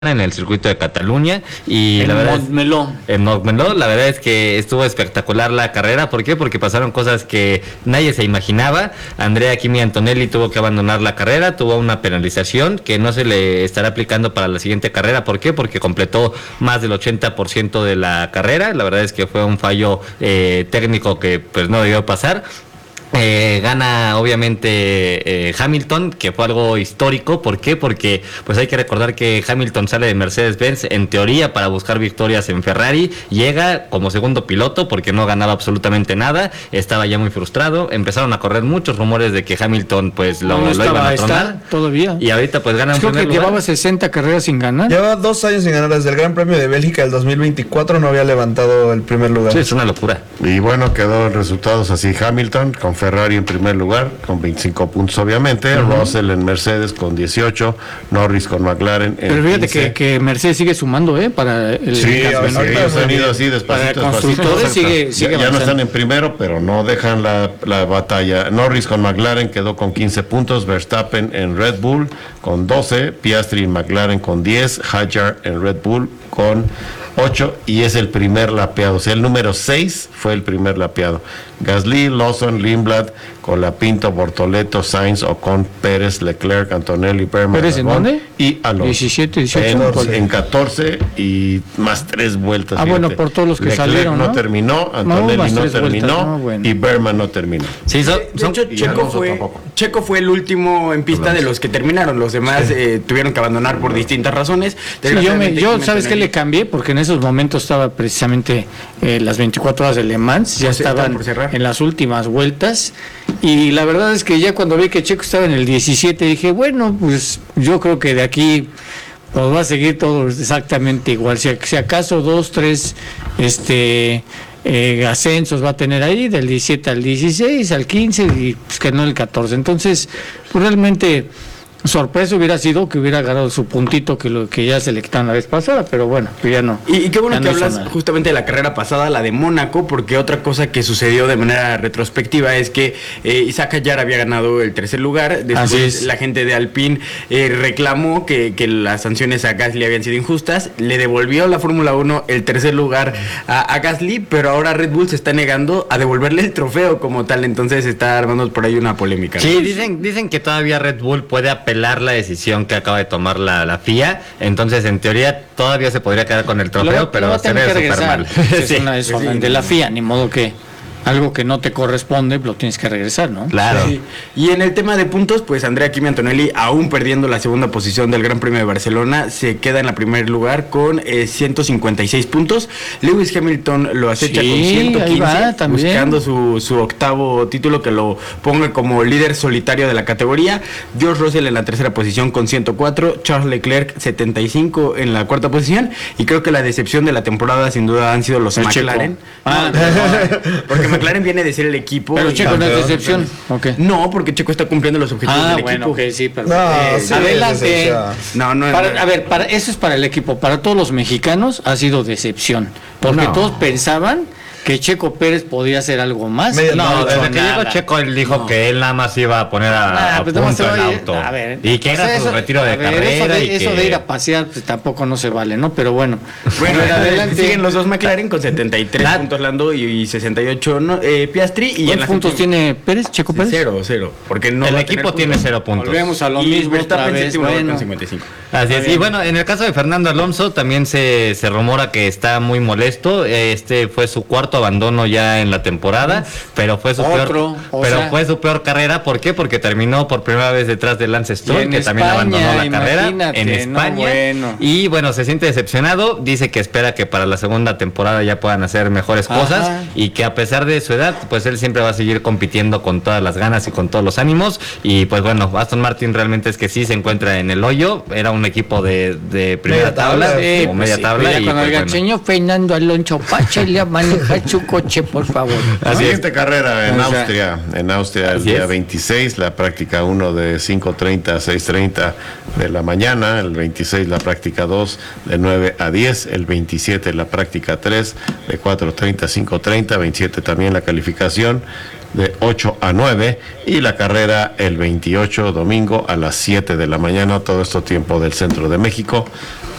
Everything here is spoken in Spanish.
en el circuito de Cataluña y la verdad en Montmeló, la verdad es que estuvo espectacular la carrera. ¿Por qué? Porque pasaron cosas que nadie se imaginaba. Andrea Kimi Antonelli tuvo que abandonar la carrera, tuvo una penalización que no se le estará aplicando para la siguiente carrera. ¿Por qué? Porque completó más del 80% de la carrera. La verdad es que fue un fallo técnico que pues no debió pasar. Gana obviamente Hamilton, que fue algo histórico. ¿Por qué? Porque pues hay que recordar que Hamilton sale de Mercedes-Benz en teoría para buscar victorias en Ferrari, llega como segundo piloto porque no ganaba absolutamente nada, estaba ya muy frustrado, empezaron a correr muchos rumores de que Hamilton pues lo iban a tronar todavía, y ahorita pues gana en primer lugar. Llevaba 60 carreras sin ganar. Lleva 2 años sin ganar, desde el Gran Premio de Bélgica del 2024 no había levantado el primer lugar. Sí, es una locura. Y bueno, quedó en resultados así: Hamilton con Ferrari en primer lugar con 25 puntos obviamente, Russell en Mercedes con 18, Norris con McLaren en Pero fíjate 15. que Mercedes sigue sumando para el campeonato. Sí, ellos han ido así despacito, para constructores sigue ya no están en primero, pero no dejan la batalla. Norris con McLaren quedó con 15 puntos, Verstappen en Red Bull con 12, Piastri en McLaren con 10, Hadjar en Red Bull con 8 y es el primer lapeado, o sea, el número 6 fue el primer lapeado. Gasly, Lawson, Lindblad, Colapinto, Bortoleto, Sainz, Ocon, Pérez, Leclerc, Antonelli, Berman, ¿Pérez en dónde? Y Alonso. 17, 18. En 14 y más 3 vueltas. Ah, fíjate. bueno, por todos los que Leclerc salieron, ¿no? no terminó, Antonelli no terminó, bueno. y Berman no terminó. Sí, de hecho, Checo fue el último en pista de los que terminaron. Los demás tuvieron que abandonar por distintas razones. Sí, yo ¿sabes qué le cambié? Porque en esos momentos estaba precisamente las 24 horas de Le Mans, ya estaban en las últimas vueltas, y la verdad es que ya cuando vi que Checo estaba en el 17 dije, bueno, pues yo creo que de aquí pues va a seguir todo exactamente igual, si acaso 2, 3 ascensos va a tener ahí, del 17 al 16, al 15 y pues que no el 14, entonces pues realmente sorpresa hubiera sido que hubiera ganado su puntito que ya se le quitaron la vez pasada, pero bueno, pues ya no. Y qué bueno que no hablas justamente de la carrera pasada, la de Mónaco, porque otra cosa que sucedió de manera retrospectiva es que Isaac Hadjar había ganado el tercer lugar. Después la gente de Alpine reclamó que las sanciones a Gasly habían sido injustas, le devolvió la Fórmula 1 el tercer lugar a Gasly, pero ahora Red Bull se está negando a devolverle el trofeo como tal, entonces está armando por ahí una polémica, ¿no? Sí, dicen que todavía Red Bull puede apelar la decisión que acaba de tomar la FIA, entonces en teoría todavía se podría quedar con el trofeo, pero se ve súper mal. De la FIA, ni modo que algo que no te corresponde lo tienes que regresar, ¿no? Claro. Sí. Y en el tema de puntos, pues Andrea Kimi Antonelli, aún perdiendo la segunda posición del Gran Premio de Barcelona, se queda en el primer lugar con 156 puntos. Lewis Hamilton lo acecha con 115, buscando su octavo título que lo ponga como líder solitario de la categoría. George Russell en la tercera posición con 104, Charles Leclerc 75 en la cuarta posición, y creo que la decepción de la temporada sin duda han sido los McLaren. Porque McLaren viene de ser el equipo. Pero Checo no es decepción. Okay. No, porque Checo está cumpliendo los objetivos del equipo. Okay, sí, pero adelante. Eso es para el equipo. Para todos los mexicanos ha sido decepción. Porque todos pensaban que Checo Pérez podía hacer algo más. Desde que llegó Checo él dijo que él nada más iba a poner a punto el auto. Y que era su retiro de carrera. Eso de ir a pasear pues tampoco no se vale, ¿no? Pero bueno. Adelante. Siguen los dos McLaren con 73 puntos Lando y 68 Piastri. Y ¿cuántos puntos tiene Pérez, Checo Pérez? 0. Porque no el equipo tiene 0 puntos. Volvemos a lo mismo otra vez. Con 55. Así es. Y bueno, en el caso de Fernando Alonso también se rumora que está muy molesto. Fue su cuarto abandono ya en la temporada, pero fue su peor carrera. ¿Por qué? Porque terminó por primera vez detrás de Lance Stroll, que también abandonó la carrera en España. Y bueno, se siente decepcionado, dice que espera que para la segunda temporada ya puedan hacer mejores cosas, y que a pesar de su edad, pues él siempre va a seguir compitiendo con todas las ganas y con todos los ánimos. Y pues bueno, Aston Martin realmente es que sí se encuentra en el hoyo, era un equipo de primera tabla, o media tabla. Y cuando el gancheño Fernando Alonso Pachele a manejar su coche, por favor. Así es. Esta carrera en Austria el día 26, la práctica 1 de 5:30 a 6:30 de la mañana, el 26 la práctica 2 de 9 a 10, el 27 la práctica 3 de 4:30 a 5:30, 27 también la calificación de 8 a 9 y la carrera el 28 domingo a las 7 de la mañana, todo esto tiempo del centro de México.